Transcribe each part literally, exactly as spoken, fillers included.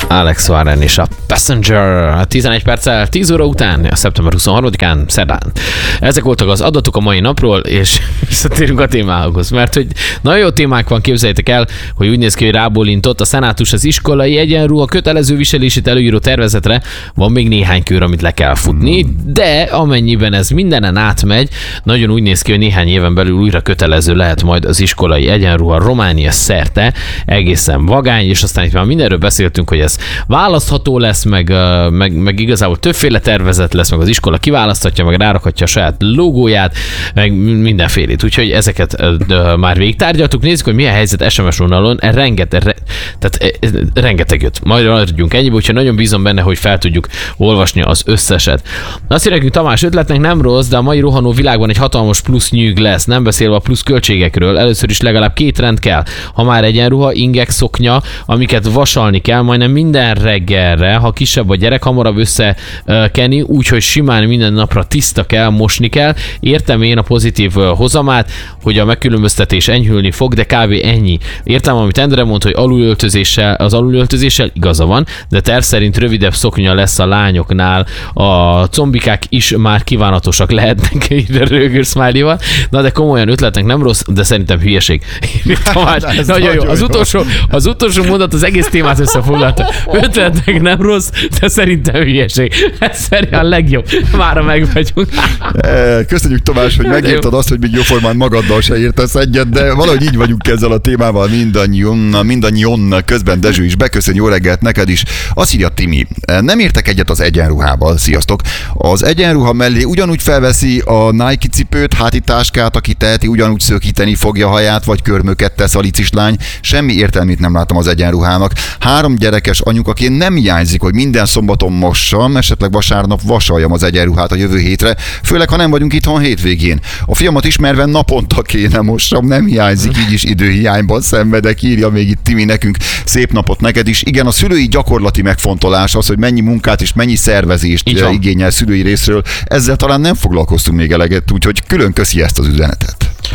Alex Warren és a Passenger tizenegy perccel tíz óra után, a szeptember huszonharmadikán, szerdán. Ezek voltak az adatok a mai napról, és visszatérünk a témához, mert hogy nagyon jó témák van, képzeljétek el, hogy úgy néz ki, hogy rábólintott a szenátus az iskolai egyenruha kötelező viselését előíró tervezetre, van még néhány kör, amit le kell futni, de amennyiben ez mindenen átmegy, nagyon úgy néz ki, hogy néhány éven belül újra kötelező lehet majd az iskolai egyenruha Románia szerte, egészen vagány, és aztán itt már mindenről beszéltünk, hogy ez választható lesz, meg, meg, meg igazából többféle tervezet lesz, meg az iskola kiválaszthatja, meg rárakhatja a saját logóját, meg mindenfélét. Úgyhogy ezeket uh, már végigtárgyaltuk. Nézzük, hogy milyen helyzet es em es vonalon. Rengeteg, re, tehát rengeteg jött. Majd adjunk ennyibe, úgyhogy nagyon bízom benne, hogy fel tudjuk olvasni az összeset. Azt írják, hogy Tamás ötletnek nem rossz, de a mai rohanó világban egy hatalmas plusz nyűg lesz, nem beszélve a plusz költségekről. Először is legalább két rend kell. Ha már egyenruha, ingek, szoknya, amiket vasalni kell, majdnem minden reggelre, ha kisebb a gyerek, hamarabb összekeni, úgyhogy simán minden napra tiszta kell, mosni kell. Értem én a pozitív hozamát, hogy a megkülönböztetés enyhülni fog, de kb. Ennyi. Értem, amit Endre mond, hogy alulöltözéssel, az alulöltözéssel igaza van, de terv szerint rövidebb szoknya lesz a lányoknál. A combikák is már kívánatosak lehetnek, ide rögör smiley-val. Na de komolyan ötletnek nem rossz, de szerintem hülyeség. Tamás, nagyon, nagyon jó. Az utolsó, az utolsó mondat az egész témát összefoglalta. Ötletnek nem rossz, de szerintem hülyeség. Ez szerintem a legjobb. Mára meg vagyunk. Köszönjük, Tamás, hogy megírtad azt, hogy még jóformán magaddal se értesz egyet, de valahogy így vagyunk ezzel a témával mindannyian, mindannyian. Közben Dezső is beköszön, jó reggelt neked is. Azt írja Timi, nem értek egyet az egyenruhával, sziasztok. Az egyenruha mellé ugyanúgy felveszi a Nike cipőt, hátitáskát, aki teheti, ugyanúgy szökíteni fogja haját, vagy körmöket tesz a licis lány. Semmi értelmét nem látom az egyenruhának. Három gyerekes anyukaként nem hiányzik, hogy minden szombaton mossam, esetleg vasárnap vasaljam az egyenruhát a jövő hétre, főleg ha nem vagyunk itthon hétvégén. A fiamat ismerve naponta kéne mossam, nem hiányzik, így is időhiányban szenvedek, írja még itt Timi nekünk. Szép napot neked is. Igen, a szülői gyakorlati megfontolás az, hogy mennyi munkát és mennyi szervezést igényel szülői részről, ezzel talán nem foglalkoztunk még eleget, úgyhogy külön köszi ezt az üzenetet.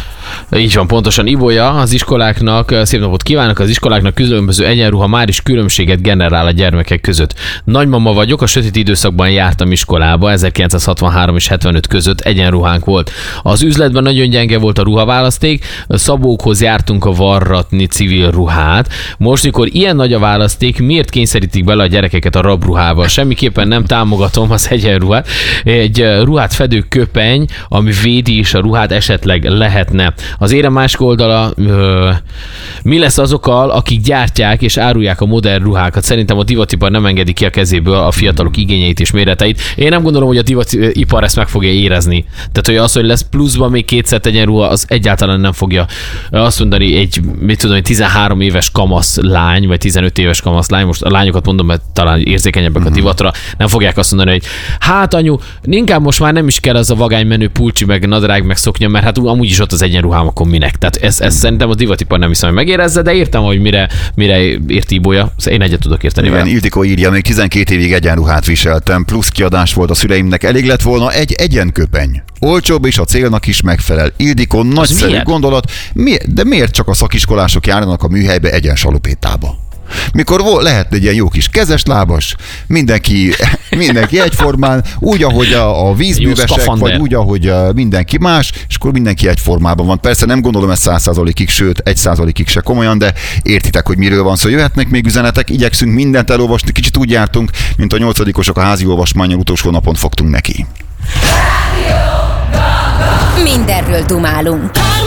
Így van, pontosan. Ibolya, az iskoláknak, szép napot kívánok, az iskoláknak különböző egyenruha már is különbséget generál a gyermekek között. Nagymama vagyok, a sötét időszakban jártam iskolába, ezerkilencszázhatvanhárom és hetvenöt között egyenruhánk volt. Az üzletben nagyon gyenge volt a ruhaválaszték, szabókhoz jártunk a varratni civil ruhát. Most, mikor ilyen nagy a választék, miért kényszerítik bele a gyerekeket a rabruhába? Semmiképpen nem támogatom az egyenruhát. Egy ruhát fedő köpeny, ami védi is a ruhát, esetleg lehetne. Az érem másik oldala, ö, mi lesz azokkal, akik gyártják és árulják a modern ruhákat? Szerintem a divatipar nem engedi ki a kezéből a fiatalok igényeit és méreteit. Én nem gondolom, hogy a divatipar ezt meg fogja érezni. Tehát, hogy az, hogy lesz pluszban még kétszer egyenruha, az egyáltalán nem fogja azt mondani egy, mit tudom, egy tizenhárom éves kamasz lány, vagy tizenöt éves kamasz lány, most a lányokat mondom, mert talán érzékenyebbek a divatra, nem fogják azt mondani, hogy hát anyu, inkább most már nem is kell az a vagány menő pulcsi, meg nadrág, meg szoknya, mert hát amúgy is ott az egyenruhám, akkor minek? Tehát ez, ez szerintem a divatipar nem hiszem, hogy megérezze, de értem, hogy mire, mire érti Ibolya. Én egyet tudok érteni. Igen, Ildikó írja, még tizenkét évig egyenruhát viseltem, plusz kiadás volt a szüleimnek, elég lett volna egy egyenköpeny. Olcsóbb és a célnak is megfelel. Ildikó, nagyszerű gondolat, miért, de miért csak a szakiskolások járnak a műhelybe egyensalopétába? Mikor vol, lehetne egy ilyen jó kis kezes lábas, mindenki, mindenki egyformán, úgy, ahogy a, a vízművesek, vagy úgy, ahogy mindenki más, és akkor mindenki egyformában van. Persze nem gondolom ezt száz százalékig, sőt, egy százalékig se komolyan, de értitek, hogy miről van szó. Szóval jöhetnek még üzenetek, igyekszünk mindent elolvasni, kicsit úgy jártunk, mint a nyolcadikosok a házi olvasmányon, utolsó napon fogtunk neki. Mindenről dumálunk.